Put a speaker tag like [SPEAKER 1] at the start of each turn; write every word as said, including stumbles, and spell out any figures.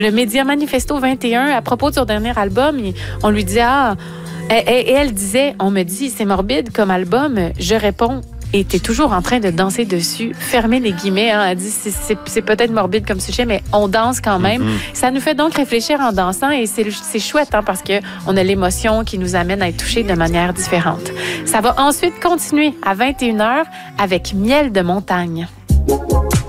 [SPEAKER 1] Le Média Manifesto vingt et un, à propos de son dernier album, il- on lui dit, ah, et, et- et elle disait, on me dit, c'est morbide comme album. Je réponds, et t'es toujours en train de danser dessus. Fermez les guillemets, hein. Elle dit, c'est, c'est, c'est peut-être morbide comme sujet, mais on danse quand même. Mm-hmm. Ça nous fait donc réfléchir en dansant et c'est, c'est chouette, hein, parce que on a l'émotion qui nous amène à être touchés de manière différente. Ça va ensuite continuer à vingt et une heures avec Miel de montagne.